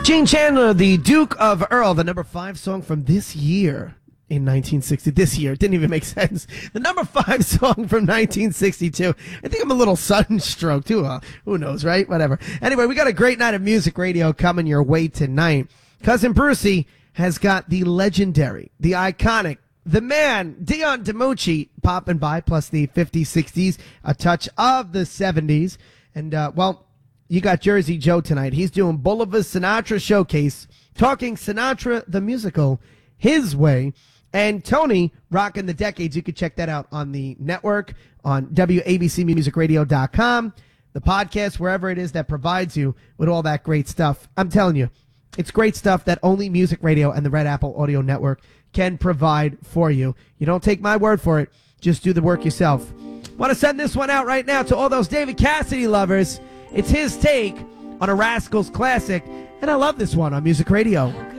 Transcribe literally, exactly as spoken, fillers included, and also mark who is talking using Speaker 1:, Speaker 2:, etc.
Speaker 1: Gene Chandler, the Duke of Earl, the number five song from this year in nineteen sixty. This year. It didn't even make sense. The number five song from nineteen sixty-two. I think I'm a little sunstroke, too. Huh? Who knows, right? Whatever. Anyway, we got a great night of music radio coming your way tonight. Cousin Brucey has got the legendary, the iconic, the man, Dion DiMucci, popping by, plus the fifties, sixties, a touch of the seventies. And, uh, well, you got Jersey Joe tonight. He's doing Bolivar's Sinatra Showcase, talking Sinatra the musical his way. And Tony rocking the decades. You can check that out on the network, on W A B C music radio dot com, the podcast, wherever it is that provides you with all that great stuff. I'm telling you, it's great stuff that only Music Radio and the Red Apple Audio Network can provide for you. You don't take my word for it. Just do the work yourself. Want to send this one out right now to all those David Cassidy lovers. It's his take on a Rascals classic, and I love this one on Music Radio.